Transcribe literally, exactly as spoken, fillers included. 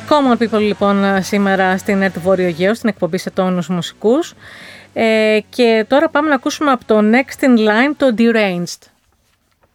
Common People λοιπόν σήμερα στην ΕΡΤ Βόρειο Αιγαίο, στην εκπομπή σε τόνους μουσικούς. Ε, και τώρα πάμε να ακούσουμε από το Next in Line το Deranged.